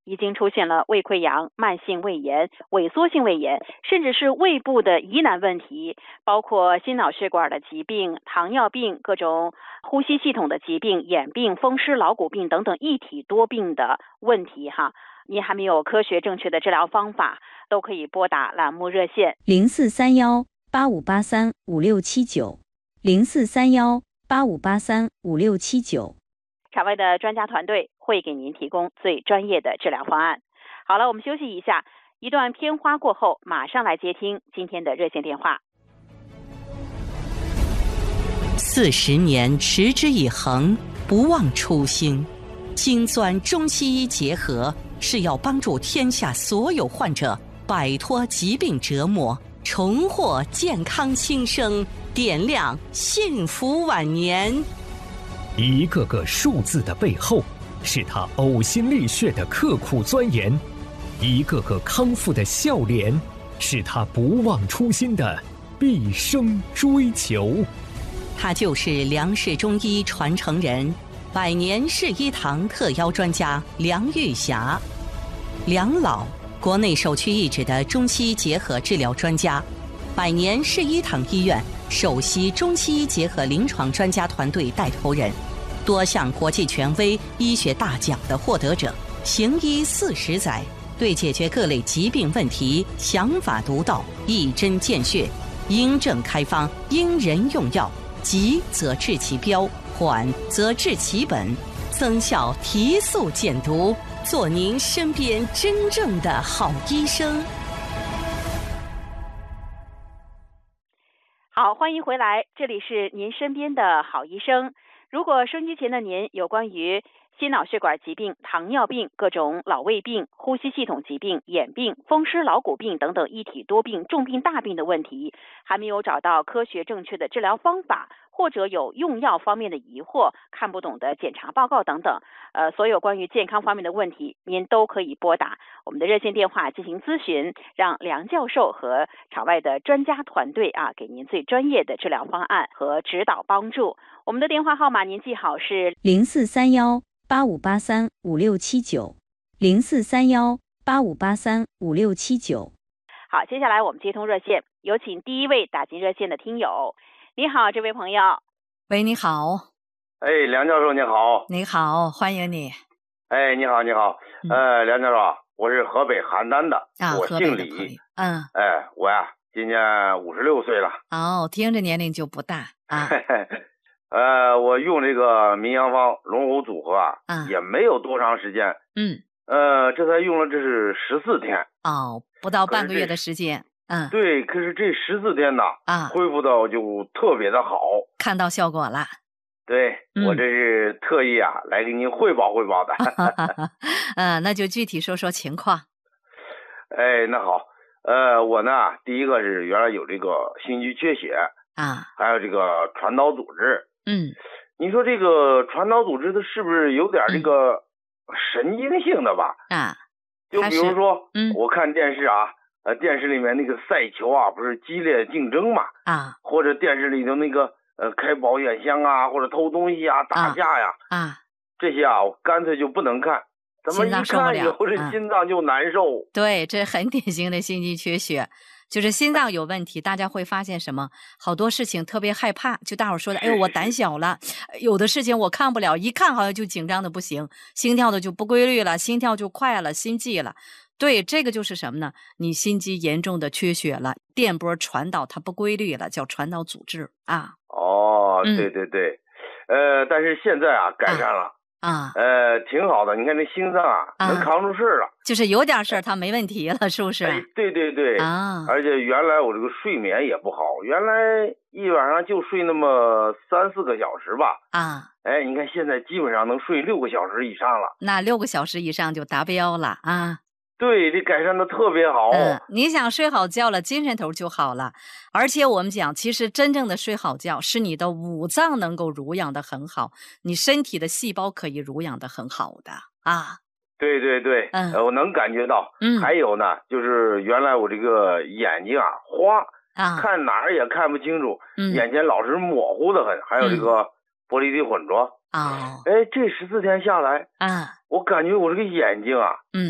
已经出现了胃溃疡、慢性胃炎、萎缩性胃炎，甚至是胃部的疑难问题，包括心脑血管的疾病、糖尿病、各种呼吸系统的疾病、眼病、风湿劳骨病等等一体多病的问题哈。您还没有科学正确的治疗方法，都可以拨打栏目热线 043185835679，043185835679。 场外的专家团队会给您提供最专业的治疗方案。好了，我们休息一下，一段片花过后，马上来接听今天的热线电话。 40年持之以恒，不忘初心。精钻中西医结合，是要帮助天下所有患者摆脱疾病折磨，重获健康新生，点亮幸福晚年。 一个个数字的背后，是他呕心沥血的刻苦钻研；一个个康复的笑脸，是他不忘初心的毕生追求。 他就是梁氏中医传承人，百年世医堂特邀专家梁玉霞。梁老，国内首屈一指的中西医结合治疗专家，百年世医堂医院首席中西医结合临床专家团队带头人，多项国际权威医学大奖的获得者，行医40载，对解决各类疾病问题想法独到，一针见血，因症开方，因人用药，急则治其标，缓则治其本，增效提速减毒，做您身边真正的好医生。 好，欢迎回来，这里是您身边的好医生。如果收音机前的您有关于心脑血管疾病、糖尿病、各种老胃病、呼吸系统疾病、眼病、风湿劳骨病等等一体多病、重病大病的问题，还没有找到科学正确的治疗方法，或者有用药方面的疑惑、看不懂的检查报告等等，所有关于健康方面的问题，您都可以拨打我们的热线电话进行咨询，让梁教授和场外的专家团队给您最专业的治疗方案和指导帮助。我们的电话号码您记好是 043185835679，043185835679。 好，接下来我们接通热线，有请第一位打进热线的听友。你好，这位朋友。 喂，你好。 梁教授你好。 你好，欢迎你。 你好你好。梁教授，我是河北邯郸的，我姓李。我呀今年56岁了。 哦，听着年龄就不大啊。 我用这个民养方龙虎组合也没有多长时间。这才用了这是14天。 哦，不到半个月的时间。 对，可是这14天呢，恢复到就特别的好， 看到效果了。 对，我这是特意来给您汇报汇报的。 那就具体说说情况。 那好，我呢，第一个是原来有这个心肌缺血还有这个传导组织。你说这个传导组织它是不是有点这个神经性的吧？就比如说，我看电视电视里面那个赛球不是激烈竞争嘛？或者电视里头那个开保险箱或者偷东西打架这些我干脆就不能看。怎么一看以后这心脏就难受？ 对，这很典型的心肌缺血，就是心脏有问题。大家会发现什么？好多事情特别害怕，就大伙说的，哎呦我胆小了，有的事情我看不了，一看好像就紧张的不行，心跳的就不规律了，心跳就快了，心悸了。对，这个就是什么呢？你心肌严重的缺血了，电波传导它不规律了，叫传导阻滞对对对。但是现在改善了挺好的。你看这心脏能扛住事了， 就是有点事儿它没问题了，是不是？ 对对对而且原来我这个睡眠也不好，原来一晚上就睡那么3-4个小时吧你看现在基本上能睡6个小时以上了。 那6个小时以上就达标了对，这改善的特别好。 你想睡好觉了，精神头就好了。而且我们讲，其实真正的睡好觉是你的五脏能够濡养的很好，你身体的细胞可以濡养的很好的对对对，我能感觉到。还有呢，就是原来我这个眼睛花看哪儿也看不清楚，眼前老是模糊的很，还有这个玻璃体混浊。这14天下来我感觉我这个眼睛